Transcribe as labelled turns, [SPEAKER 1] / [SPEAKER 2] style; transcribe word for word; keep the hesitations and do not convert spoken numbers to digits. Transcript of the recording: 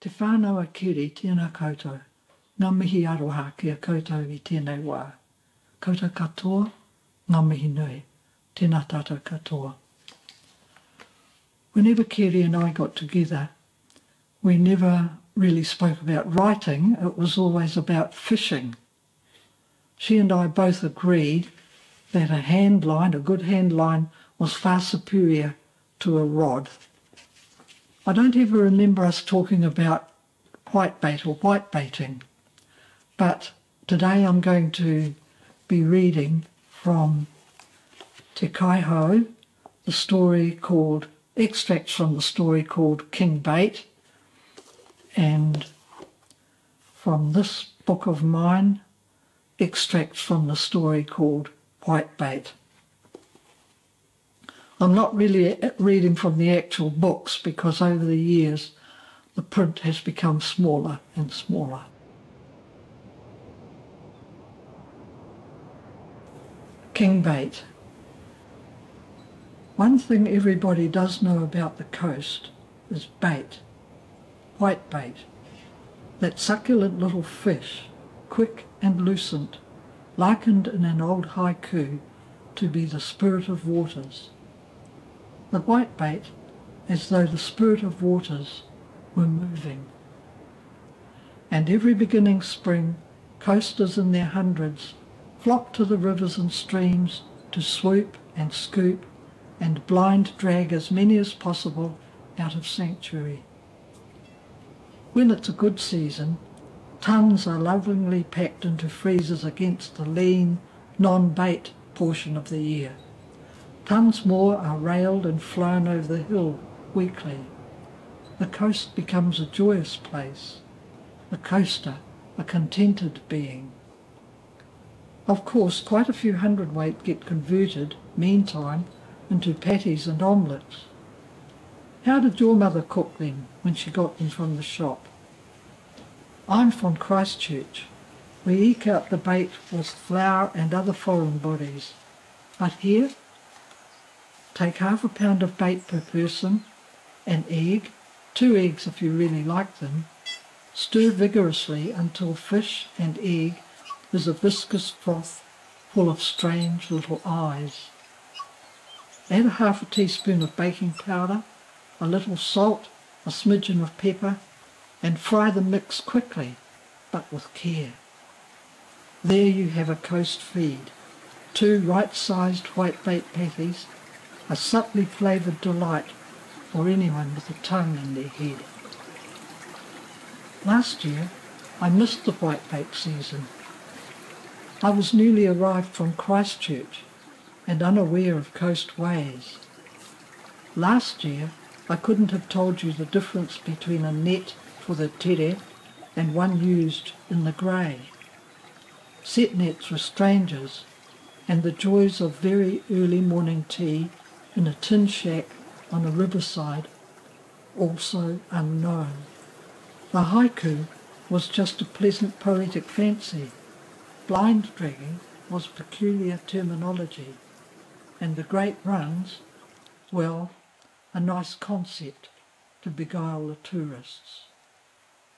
[SPEAKER 1] Te whānau kiri tēnā koutou, ngā mihi aroha kia koutou i tēnei wā. Koutou katoa, ngā mihi nui, tēnā tātou katoa. Whenever Kiri and I got together, we never really spoke about writing, it was always about fishing. She and I both agreed that a hand line, a good hand line, was far superior to a rod. I don't ever remember us talking about whitebait or whitebaiting, but today I'm going to be reading from Te Kaihau, the story called, extracts from the story called King Bait, and from this book of mine, extracts from the story called Whitebait. I'm not really reading from the actual books because over the years the print has become smaller and smaller. King Bait. One thing everybody does know about the coast is bait, whitebait, that succulent little fish, quick and lucent, likened in an old haiku to be the spirit of waters. The whitebait as though the spirit of waters were moving. And every beginning spring, coasters in their hundreds flock to the rivers and streams to swoop and scoop and blind drag as many as possible out of sanctuary. When it's a good season, tons are lovingly packed into freezers against the lean, non-bait portion of the year. Tons more are railed and flown over the hill weekly. The coast becomes a joyous place, the coaster a contented being. Of course, quite a few hundredweight get converted, meantime, into patties and omelettes. How did your mother cook them when she got them from the shop? I'm from Christchurch. We eke out the bait with flour and other foreign bodies. But here, take half a pound of bait per person, an egg, two eggs if you really like them, stir vigorously until fish and egg is a viscous froth full of strange little eyes. Add a half a teaspoon of baking powder, a little salt, a smidgen of pepper, and fry the mix quickly, but with care. There you have a coast feed, two right-sized whitebait patties, a subtly flavoured delight for anyone with a tongue in their head. Last year, I missed the whitebait season. I was newly arrived from Christchurch and unaware of coast ways. Last year, I couldn't have told you the difference between a net for the tere and one used in the grey. Set nets were strangers, and the joys of very early morning tea in a tin shack on a riverside also unknown. The haiku was just a pleasant poetic fancy. Blind dragging was peculiar terminology, and the great runs, well, a nice concept to beguile the tourists.